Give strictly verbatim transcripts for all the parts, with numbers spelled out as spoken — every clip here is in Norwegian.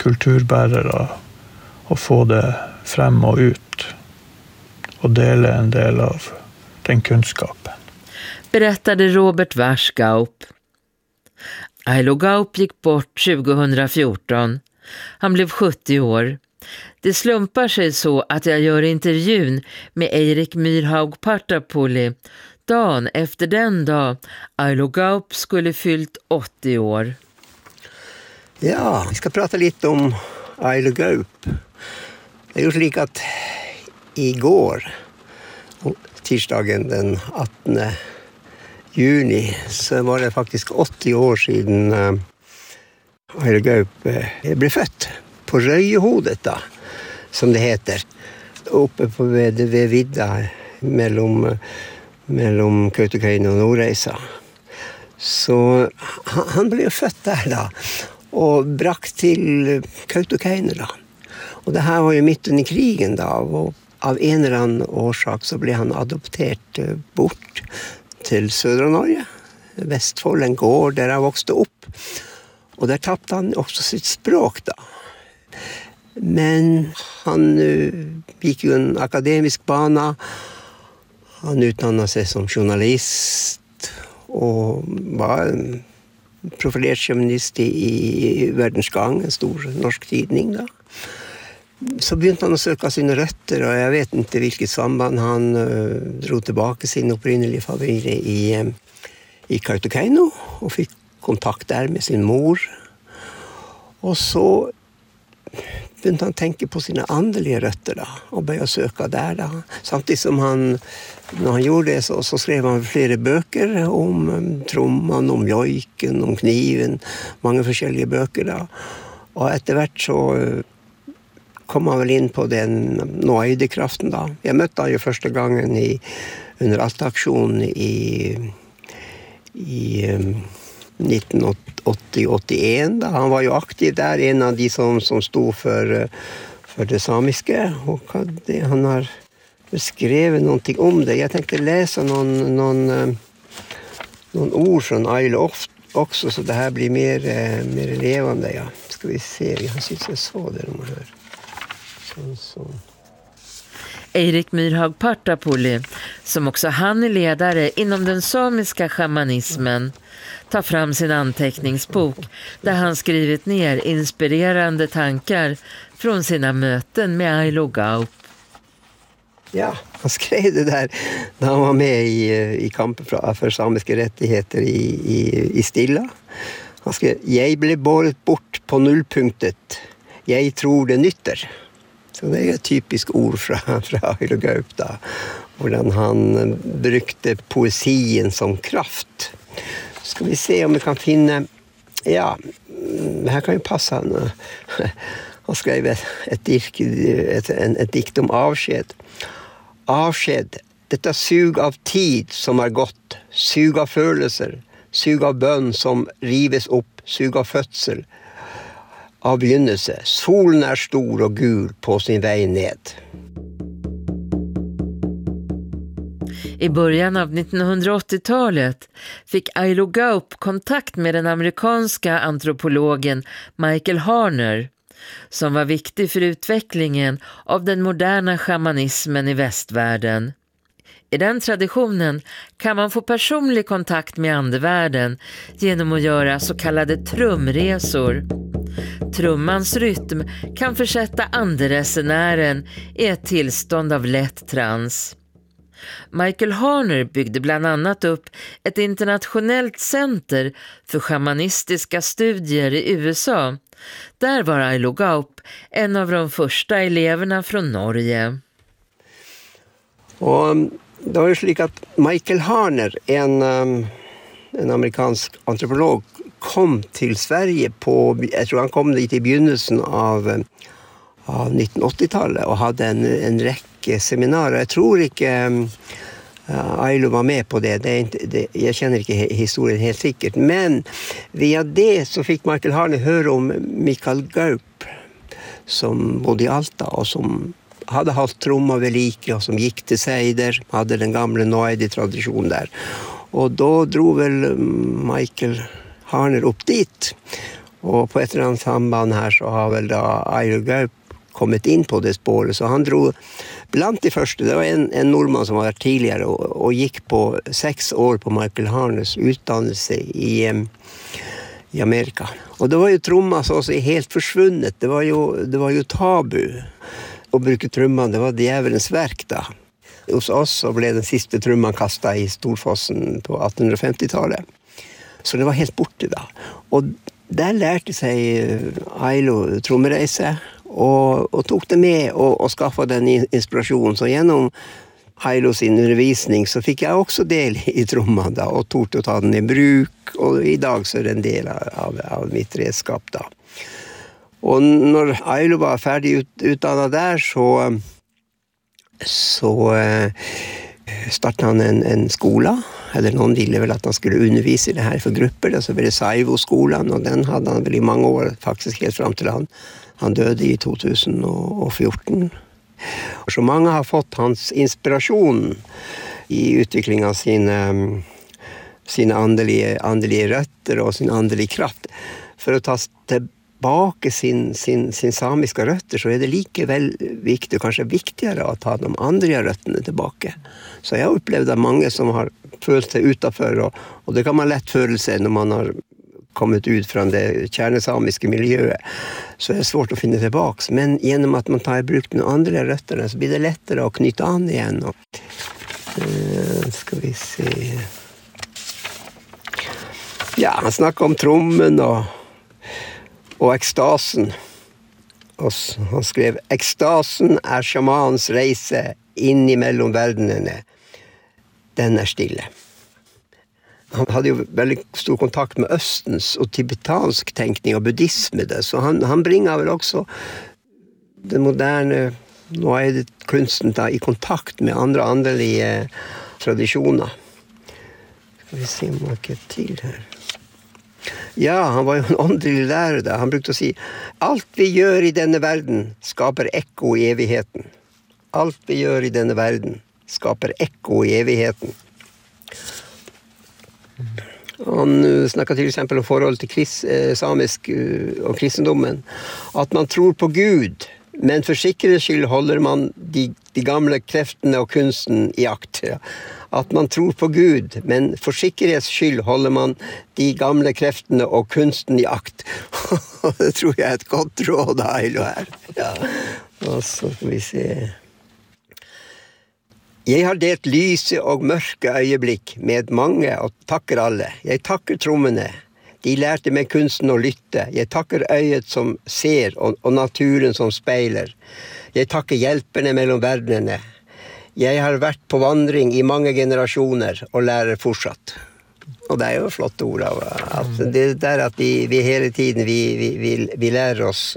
kulturbärare och få det fram och ut och dela en del av den kunskapen. Berättade Robert Warsgaup. Ailo Gaup gick bort tjugohundrafjorton. Han blev sjuttio år. Det slumpar sig så att jag gör intervjun med Eirik Myrhaug Partapoli dagen efter den dag Ailo Gaup skulle fyllt åttio år. Ja, vi ska prata lite om Ailo Gaup. Det är just lika att igår, tisdagen den artonde juni, så var det faktiskt åttio år sedan uh, Ailo Gaup uh, blev född på Røyehodet, då, som det heter, uppe på ved, ved vidda mellom, mellom Kautokeino och Nordreisa. Så han, han blev född där då och brakt till Kautokeino då. Och det här var ju mitt under krigen då, och av en eller annan orsak så blev han adopterat uh, bort till södra Norge, Vestfold, en gård där han växte upp. Och där tappade han också sitt språk då. Men han uh, gick ju en akademisk bana. Han utdannade sig som journalist och var en profilerad journalist i, i Verdensgang, en stor norsk tidning då. Så började han att söka sina rötter, och jag vet inte vilket samband han uh, drog tillbaka sin upprinnelige familj i, uh, i Kautokeino och fick kontakt där med sin mor. Och så började han tänka på sina andliga rötter då, och började söka där då. Samtidigt som han, när han gjorde det, så, så skrev han flera böcker om um, trumman, om jojken, om kniven, många olika böcker då. Och efterhvert så uh, kom han väl in på den Noaide-kraften då. Jag mötte han ju första gången i, under Alta-aktion i, i um, nittonhundraåttio åttioett. Då. Han var ju aktiv där, en av de som, som stod för, för det samiska. Och det, han har beskrivit någonting om det. Jag tänkte läsa någon, någon, någon ord från Ailo också, så det här blir mer, mer levande. Ja. Ska vi se, jag sitter så där om man hör. Så, så. Eirik Myrhaug Partapoli, som också han är ledare inom den samiska shamanismen, tar fram sin anteckningsbok där han skrivit ner inspirerande tankar från sina möten med Ailo Gaup. Ja, han skrev det där när han var med i, i kampen för, för samiska rättigheter i, i, i Stilla. Han skrev: "Jag blev båret bort på nullpunktet. Jag tror det nytter." Så det är ett typiskt ord från, från Ailo Gaup då. Och den han brukte poesin som kraft. Ska vi se om vi kan finna, ja, det här kan ju passa. Han skrev ett, ett, dikt, ett, en, ett dikt om avsked. Avsked, detta sug av tid som är gott, sug av følelser, sug av bön som rives upp, sug av födsel, av begynnelse. Solen är stor och gul på sin väg ned. I början av nittonhundraåttiotalet fick Ailo Gaup kontakt med den amerikanska antropologen Michael Harner, som var viktig för utvecklingen av den moderna shamanismen i västvärlden. I den traditionen kan man få personlig kontakt med andevärlden genom att göra så kallade trumresor. Trummans rytm kan försätta anderesenären i ett tillstånd av lätt trans. Michael Harner byggde bland annat upp ett internationellt center för shamanistiska studier i U S A. Där var Ailo Gaup en av de första eleverna från Norge. Och det var ju slik att Michael Harner, en, en amerikansk antropolog, kom till Sverige på, jag tror han kom dit i begynnelsen av, av nittonhundraåttiotalet och hade en, en räcka seminarier. Jag tror inte uh, Ailo var med på det. Det är inte, det, jag känner inte historien helt säkert. Men via det så fick Michael Harner höra om Mikael Gaup som bodde i Alta och som hade hållit trumma vid lika och som gick till Seider, hade den gamla Noaidi-traditionen där. Och då drog väl Michael Harner upp dit Och på ett eller annat samband här så har väl då Ailo Gaup kommit in på det spåret. Så han drog bland det första, det var en, en norrman som var där tidigare och, och gick på sex år på Michael Harners utdannelse i, i Amerika. Och då var ju trumma så att säga helt försvunnet. Det var ju, det var ju tabu. Och bruka trumman, det var djävulens verk då. Hos oss så blev den sista trumman kastad i Storfossen på artonhundrafemtiotalet. Så det var helt borta då. Och där lärde sig Ailo trumresa och, och tog det med och, och skaffade en inspiration. Så genom Ailo sin undervisning så fick jag också del i trumman då, och tog att ta den i bruk. Och idag så är det en del av, av mitt redskap då. Och när Ailo var färdig ut, utannad där så, så eh, startade han en, en skola. Eller någon ville väl att han skulle undervisa i det här för grupper. Så var det Saivo-skolan och den hade han väl i många år faktiskt helt fram till han, han döde i tjugohundrafjorton. Så många har fått hans inspiration i utvecklingen av sina, sina andliga, andliga rötter och sin andliga kraft. För att ta tillbaka sin, sin, sin samiska rötter så är det lika väl viktigt och kanske viktigare att ta de andra rötterna tillbaka. Så jag upplevde många som har följt sig utanför och, och det kan man lätt föra sig när man har kommit ut från det kärnesamiska miljöet. Så är det svårt att finna tillbaka. Men genom att man tar i bruk de andra rötterna så blir det lättare att knyta an igen. Och, eh, ska vi se. Ja, han snackade om trummen och och extasen. Och han skrev, extasen är shamans resa in i mellomvärlden. Den är stille. Han hade ju väldigt stor kontakt med östens och tibetansk tänkning och buddhism där. Så han, han bringar väl också den moderna kunsten i kontakt med andra andliga traditioner. Ska vi se om man kan till här. Ja, han var ju en andlig lärare där. Han brukade säga, allt vi gör i denna världen skapar eko i evigheten. Allt vi gör i denna världen skapar eko i evigheten. Han snackar till exempel om förhåll till krist, eh, samisk och kristendomen. Att man tror på Gud, men för säkerhets skull håller man de, de gamla kräftorna och kunsten i akt. Ja. Att man tror på Gud, men för säkerhets skull håller man de gamla kräftorna och kunsten i akt. Det tror jag är ett gott råd, Ailo här. Ja. Och så får vi se. Jeg har delt lyse og mørke øyeblikk med mange og takker alle. Jeg takker trommene. De lærte meg kunsten å lytte. Jeg takker øyet som ser og, og naturen som speiler. Jeg takker hjelperne mellom verdenene. Jeg har vært på vandring i mange generasjoner og lærer fortsatt. Og det er jo flott ord av at det der at vi, vi hele tiden vi, vi, vi, vi lærer oss.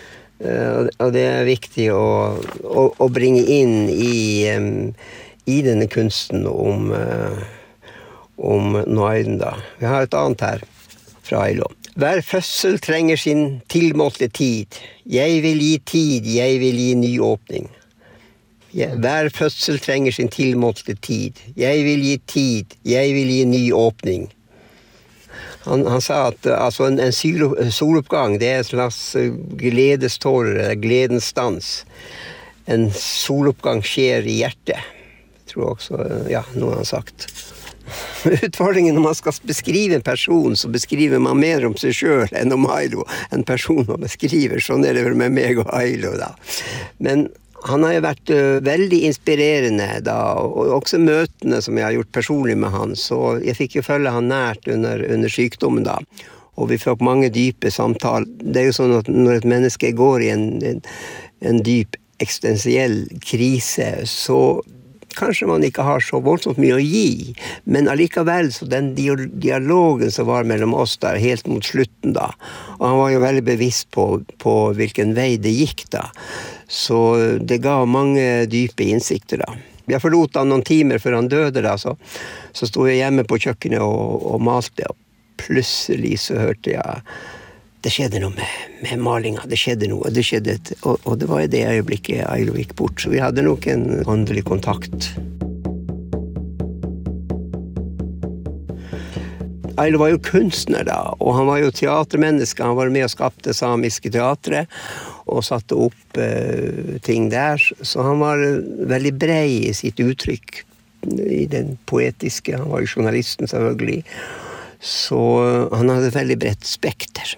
Og det er viktig å, å, å bringe inn i, um, i denne kunsten om, uh, om Noaiden da. Vi har et annet her fra Ailo. Hver fødsel trenger sin tilmålte tid. Jeg vil gi tid, jeg vil gi ny åpning. Ja, hver fødsel trenger sin tilmålte tid. Jeg vil gi tid, jeg vil gi ny åpning. Han, han sa at altså, en, en soloppgang, det er en slags gledestårer, gledens dans. En soloppgang skjer i hjertet. Jeg tror også, ja, noe han har sagt. Utfordringen når man skal beskrive en person, så beskriver man mer om seg selv enn om Ailo. En person man beskriver, sånn er det vel med meg og Ailo da. Men han har jo vært uh, veldig inspirerende da, og også møtene som jeg har gjort personlig med han, så jeg fikk jo følge han nært under, under sykdommen da, og vi fikk mange dype samtaler. Det er jo sånn at når et menneske går i en, en, en dyp eksistensiell krise, så kanskje man ikke har så voldsomt mye å gi, men allikevel så den dialogen som var mellom oss der helt mot slutten da, og han var jo veldig bevisst på, på hvilken vei det gikk da, så det gav mange dype innsikter da. Jeg forlot han noen timer før han døde da, så, så stod jeg hjemme på kjøkkenet og, og malte, og plutselig så hørte jeg det skjedde noe med, med malinga, det skjedde noe, det skjedde et, og, og det var i det øyeblikket Ailo gikk bort, så vi hadde nok en åndelig kontakt. Ailo var jo kunstner da, og han var jo teatermenneske. Han var med og skapte samiske teatre og satte opp eh, ting der. Så han var veldig brei i sitt uttrykk, i den poetiske. Han var jo journalisten selvfølgelig. Så han hadde veldig bredt spekter.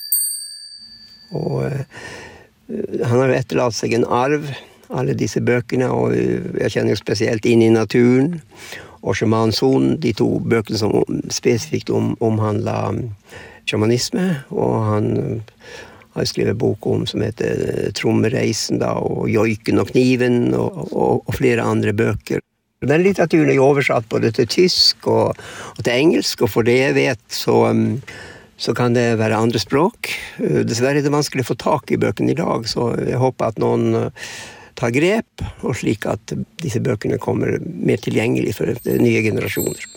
Og eh, han har jo etterlatt seg en arv, alle disse bøkene, og jeg kjenner jo spesielt Inn i naturen og Sjamansonen, de to bøkene som spesifikt om, omhandler sjamanisme, og han har skrevet bok om som heter Trommereisen da, og Joiken og kniven, og, og, og flere andre bøker. Den litteraturen er jo oversatt både til tysk og, og til engelsk, og for det jeg vet så, så kan det være andre språk. Dessverre er det vanskelig å få tak i bøkene i dag, så jeg håper at noen tar grep, og slik at disse bøkene kommer mer tilgjengelig for nye generasjoner.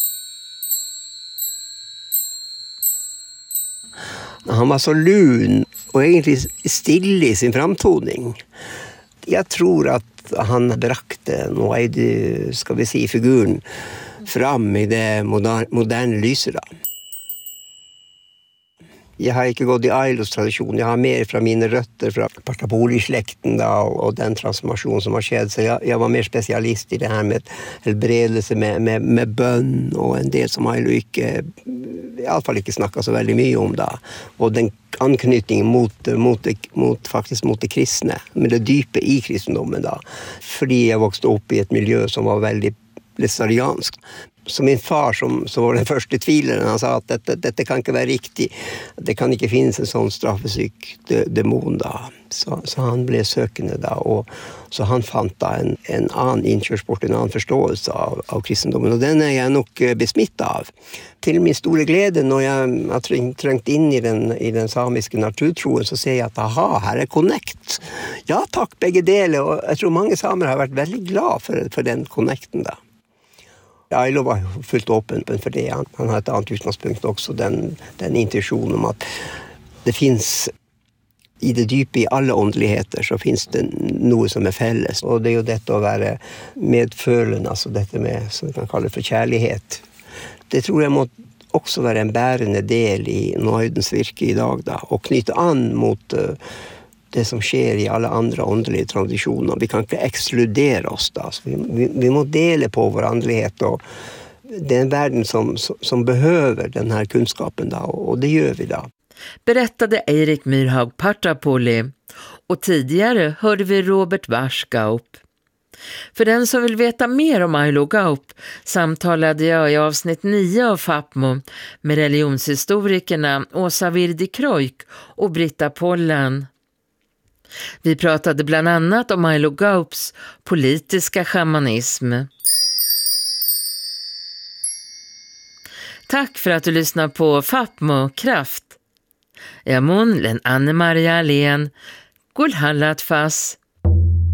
Han var så lun, og egentlig stille i sin framtoning. Jeg tror at han brakte noe i det, skal vi si, figuren fram i det moderne, moderne lyset da. Jeg har ikke gått i Ailos tradisjon, jeg har mer fra mine røtter fra Partapoli-slekten da, og den transformasjonen som har skjedd, så jeg, jeg var mer spesialist i det her med helbredelse, med, med, med bønn, og en del som Ailo ikke, i alle fall ikke snakket så veldig mye om da, og den anknytningen mot, mot, mot, faktisk mot det kristne, med det dype i kristendommen da, fordi jeg vokste opp i et miljø som var veldig læstariansk. Så min far, som, som var den første tvileren, han sa at dette, dette kan ikke være riktig. Det kan ikke finnes en sånn straffesyk demon da. Så, så han ble søkende da, og så han fant da en, en annen innkjørsport, en annen forståelse av, av kristendommen, og den er jeg nok besmittet av. Til min store glede, når jeg har trengt inn i den, i den samiske naturtroen, så ser jeg at aha, her er connect. Ja takk, begge deler, og jeg tror mange samer har vært veldig glad for, for den connecten da. Ailo var fullt åpen for det. Han, han har et annet utgangspunkt også, den, den intuisjonen om at det finnes i det dype i alle åndeligheter, så finnes det noe som er felles. Og det er jo dette å være medfølende, altså dette med, som vi kan kalle for kjærlighet. Det tror jeg må også være en bærende del i nådens virke i dag, da, og knytte an mot uh, det som skjer i alle andre åndelige tradisjoner. Vi kan ikke ekskludere oss da. Så vi, vi, vi må dele på vår åndelighet, og det er en verden som, som behøver denne kunnskapen da, og det gjør vi da. Berättade Eirik Myrhaug Partapoli, och tidigare hörde vi Robert Warsgaup. För den som vill veta mer om Ailo Gaup samtalade jag i avsnitt nio av Fapmo med religionshistorikerna Åsa Virdi Kroik och Britta Pollan. Vi pratade bland annat om Ailo Gaups politiska shamanism. Tack för att du lyssnar på Fapmo Kraft. Jag mun len Anne-Maria Alén, Gulhallat Fass.